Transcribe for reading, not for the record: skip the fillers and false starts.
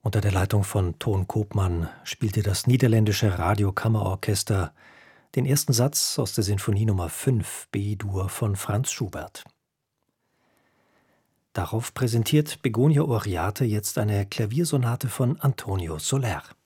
Unter der Leitung von Toon Koopman spielte das niederländische Radiokammerorchester den ersten Satz aus der Sinfonie Nummer 5 B-Dur von Franz Schubert. Darauf präsentiert Begonia Oriate jetzt eine Klaviersonate von Antonio Soler.